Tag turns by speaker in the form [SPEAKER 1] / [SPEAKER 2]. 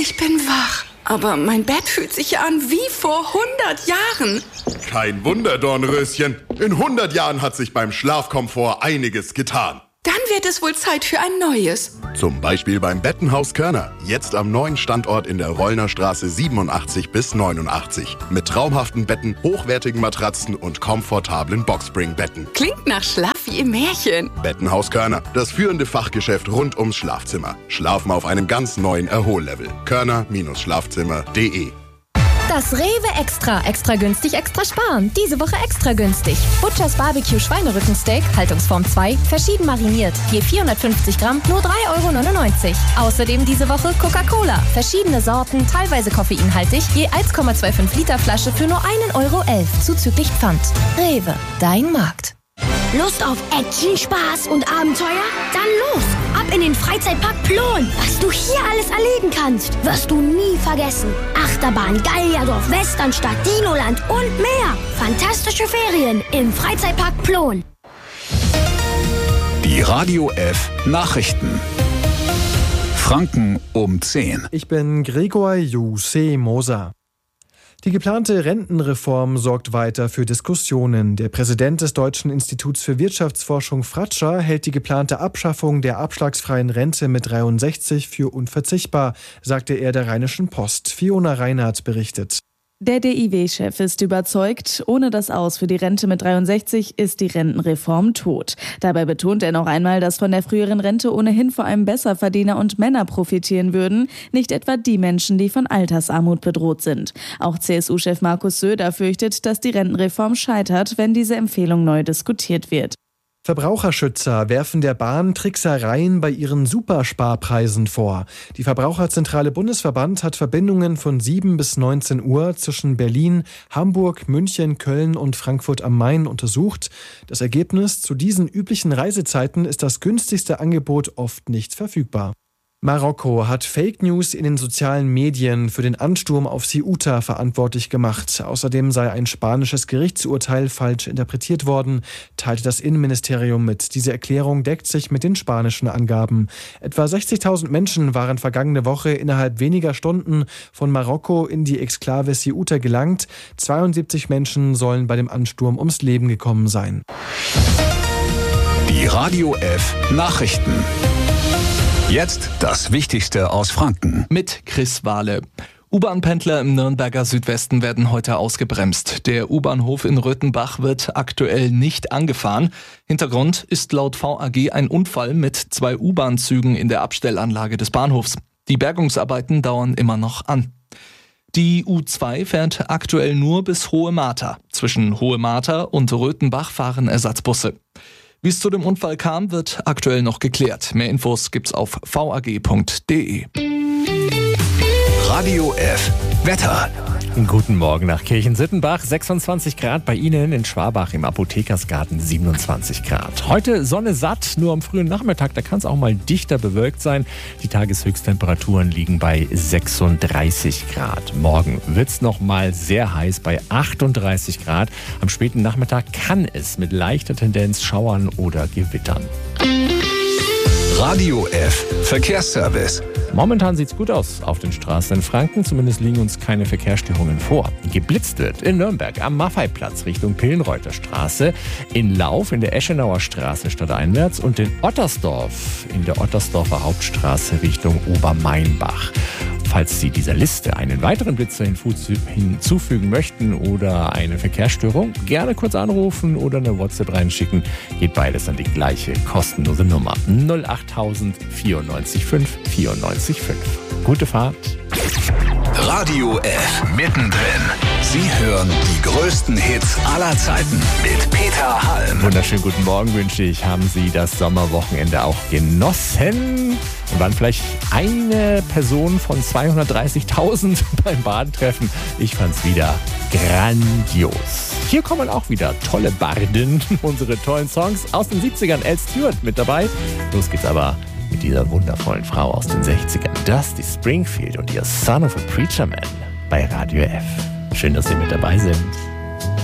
[SPEAKER 1] Ich bin wach, aber mein Bett fühlt sich an wie vor 100 Jahren.
[SPEAKER 2] Kein Wunder, Dornröschen. In 100 Jahren hat sich beim Schlafkomfort einiges getan.
[SPEAKER 1] Dann wird es wohl Zeit für ein neues.
[SPEAKER 2] Zum Beispiel beim Bettenhaus Körner. Jetzt am neuen Standort in der Rollner Straße 87 bis 89. Mit traumhaften Betten, hochwertigen Matratzen und komfortablen Boxspring-Betten.
[SPEAKER 1] Klingt nach Schlaf wie im Märchen.
[SPEAKER 2] Bettenhaus Körner. Das führende Fachgeschäft rund ums Schlafzimmer. Schlafen auf einem ganz neuen Erhollevel. Körner-Schlafzimmer.de.
[SPEAKER 3] Das Rewe Extra günstig, extra sparen. Diese Woche extra günstig. Butchers Barbecue Schweinerückensteak, Haltungsform 2, verschieden mariniert. Je 450 Gramm, nur 3,99 €. Außerdem diese Woche Coca-Cola. Verschiedene Sorten, teilweise koffeinhaltig, je 1,25 Liter Flasche für nur 1,11 € zuzüglich Pfand. Rewe, dein Markt.
[SPEAKER 4] Lust auf Action, Spaß und Abenteuer? Dann los! Ab in den Freizeitpark Plon! Was du hier alles erleben kannst, wirst du nie vergessen. Achterbahn, Gallierdorf, Westernstadt, Dinoland und mehr. Fantastische Ferien im Freizeitpark Plon.
[SPEAKER 5] Die Radio F Nachrichten. Franken um 10.
[SPEAKER 6] Ich bin Gregor Juse Moser. Die geplante Rentenreform sorgt weiter für Diskussionen. Der Präsident des Deutschen Instituts für Wirtschaftsforschung Fratscher hält die geplante Abschaffung der abschlagsfreien Rente mit 63 für unverzichtbar, sagte er der Rheinischen Post. Fiona Reinhardt berichtet.
[SPEAKER 7] Der DIW-Chef ist überzeugt, ohne das Aus für die Rente mit 63 ist die Rentenreform tot. Dabei betont er noch einmal, dass von der früheren Rente ohnehin vor allem Besserverdiener und Männer profitieren würden, nicht etwa die Menschen, die von Altersarmut bedroht sind. Auch CSU-Chef Markus Söder fürchtet, dass die Rentenreform scheitert, wenn diese Empfehlung neu diskutiert wird.
[SPEAKER 6] Verbraucherschützer werfen der Bahn Tricksereien bei ihren Supersparpreisen vor. Die Verbraucherzentrale Bundesverband hat Verbindungen von 7 bis 19 Uhr zwischen Berlin, Hamburg, München, Köln und Frankfurt am Main untersucht. Das Ergebnis: Zu diesen üblichen Reisezeiten ist das günstigste Angebot oft nicht verfügbar. Marokko hat Fake News in den sozialen Medien für den Ansturm auf Ceuta verantwortlich gemacht. Außerdem sei ein spanisches Gerichtsurteil falsch interpretiert worden, teilte das Innenministerium mit. Diese Erklärung deckt sich mit den spanischen Angaben. Etwa 60.000 Menschen waren vergangene Woche innerhalb weniger Stunden von Marokko in die Exklave Ceuta gelangt. 72 Menschen sollen bei dem Ansturm ums Leben gekommen sein.
[SPEAKER 5] Die Radio F Nachrichten. Jetzt das Wichtigste aus Franken.
[SPEAKER 8] Mit Chris Wahle. U-Bahn-Pendler im Nürnberger Südwesten werden heute ausgebremst. Der U-Bahnhof in Röthenbach wird aktuell nicht angefahren. Hintergrund ist laut VAG ein Unfall mit 2 U-Bahn-Zügen in der Abstellanlage des Bahnhofs. Die Bergungsarbeiten dauern immer noch an. Die U2 fährt aktuell nur bis Hohe Martha. Zwischen Hohe Martha und Röthenbach fahren Ersatzbusse. Wie es zu dem Unfall kam, wird aktuell noch geklärt. Mehr Infos gibt's auf vag.de.
[SPEAKER 5] Radio F Wetter.
[SPEAKER 9] Guten Morgen nach Kirchensittenbach, 26 Grad, bei Ihnen in Schwabach im Apothekersgarten 27 Grad. Heute Sonne satt, nur am frühen Nachmittag, da kann es auch mal dichter bewölkt sein. Die Tageshöchsttemperaturen liegen bei 36 Grad. Morgen wird es noch mal sehr heiß bei 38 Grad. Am späten Nachmittag kann es mit leichter Tendenz schauern oder gewittern.
[SPEAKER 5] Radio F Verkehrsservice.
[SPEAKER 9] Momentan sieht's gut aus auf den Straßen in Franken. Zumindest liegen uns keine Verkehrsstörungen vor. Geblitzt wird in Nürnberg am Maffeiplatz Richtung Pillenreuther Straße, in Lauf in der Eschenauer Straße stadteinwärts und in Ottersdorf in der Ottersdorfer Hauptstraße Richtung Obermainbach. Falls Sie dieser Liste einen weiteren Blitzer hinzufügen möchten oder eine Verkehrsstörung, gerne kurz anrufen oder eine WhatsApp reinschicken. Geht beides an die gleiche kostenlose Nummer 08000 94 5 94 5. Gute Fahrt.
[SPEAKER 5] Radio F mittendrin. Sie hören die größten Hits aller Zeiten mit Peter Halm.
[SPEAKER 9] Wunderschönen guten Morgen wünsche ich. Haben Sie das Sommerwochenende auch genossen? Und waren vielleicht eine Person von 230.000 beim Badentreffen? Ich fand's wieder grandios. Hier kommen auch wieder tolle Barden, unsere tollen Songs aus den 70ern. Al Stewart mit dabei. Los geht's aber mit dieser wundervollen Frau aus den 60ern. Dusty Springfield und ihr Son of a Preacher Man bei Radio F. Schön, dass Sie mit dabei sind.